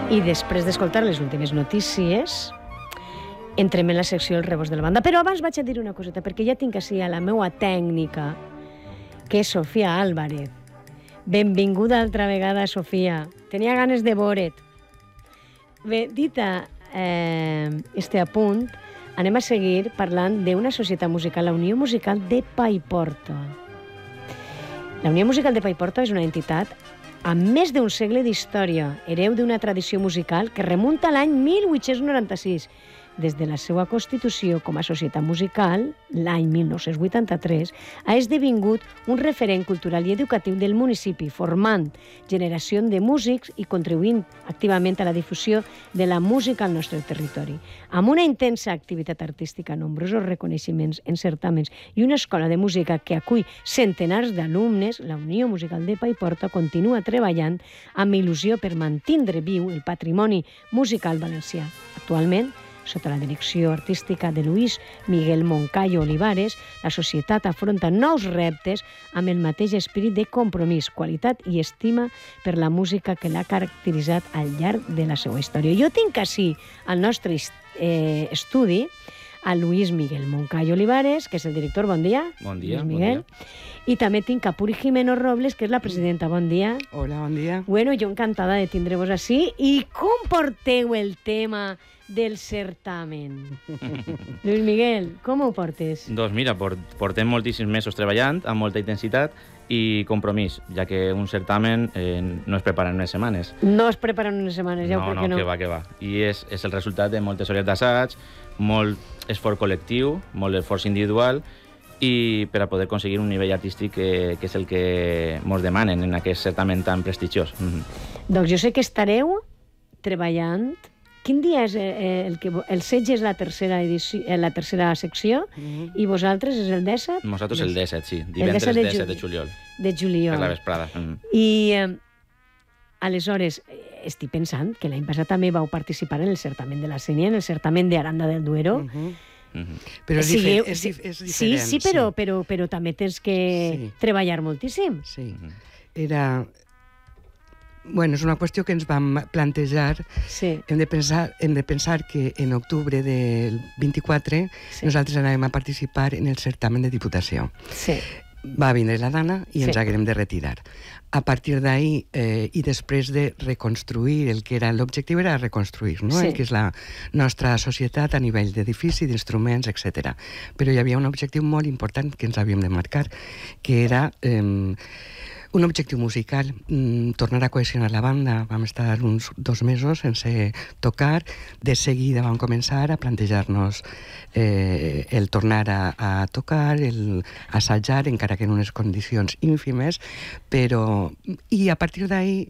I després d'escoltar les últimes notícies, entrem en la secció El rebost de la banda. Però abans vaig a dir una coseta, perquè ja tinc així a la meua tècnica, que és Sofia Álvarez. Benvinguda altra vegada, Sofia. Tenia ganes de veure't. Bé, dita este apunt, anem a seguir parlant d'una societat musical, la Unió Musical de Paiporta. La Unió Musical de Paiporta és una entitat amb més d'un segle d'història, hereu d'una tradició musical que remunta a l'any 1896. Des de la seva constitució com a societat musical, l'any 1983, ha esdevingut un referent cultural i educatiu del municipi, formant generació de músics i contribuint activament a la difusió de la música al nostre territori. Amb una intensa activitat artística, nombrosos reconeixements en certàmens i una escola de música que acull centenars d'alumnes, la Unió Musical de Paiporta continua treballant amb il·lusió per mantindre viu el patrimoni musical valencià. Actualment, sota la direcció artística de Luis Miguel Moncayo Olivares, la societat afronta nous reptes amb el mateix esprit de compromís, qualitat i estima per la música que l'ha caracteritzat al llarg de la seva història. Jo tinc així al nostre estudi a Luis Miguel Moncayo Olivares, que és el director. Bon dia. Bon dia, Luis Miguel. bon dia. I també tinc a Puri Jimeno Robles, que és la presidenta. Bon dia. Hola, bon dia. Bueno, jo encantada de tindre-vos així. I com porteu el tema del certamen? Luis Miguel, com ho portes? Doncs mira, portem moltíssims mesos treballant, amb molta intensitat i compromís, ja que un certamen no es prepara en unes setmanes. No es preparen unes setmanes, ja ho crec que no. No, que va. I és el resultat de moltes hores d'assaig, molt esforç col·lectiu, molt esforç individual, i per a poder aconseguir un nivell artístic que és el que mos demanen en aquest certamen tan prestigiós. Doncs jo sé que estareu treballant. Quin dia és el 16 és la tercera edició, la tercera secció, i vosaltres és el 17? Nosaltres el 17, sí. Divendres 17 de juliol. De juliol. Per la vesprada. I aleshores, estic pensant que l'any passat també vau participar en el certamen de la Sénia, en el certamen d'Aranda del Duero. Però és diferent. Sí, però també tens que treballar moltíssim. Sí. Era... Bueno, és una qüestió que ens vam plantejar. Sí. Hem de pensar que en octubre del 24 nosaltres anàvem a participar en el certamen de Diputació. Sí. Va vindre la Dana i ens haguem de retirar. A partir d'ahí, i després de reconstruir, el que era l'objectiu era reconstruir, no? El que és la nostra societat a nivell d'edifici, d'instruments, etc. Però hi havia un objectiu molt important que ens havíem de marcar, que era... un objectiu musical, tornar a cohesionar la banda. Vam estar uns 2 mesos sense tocar. De seguida vam començar a plantejar-nos el tornar a tocar, el assajar, encara que en unes condicions ínfimes, però... I a partir d'ahí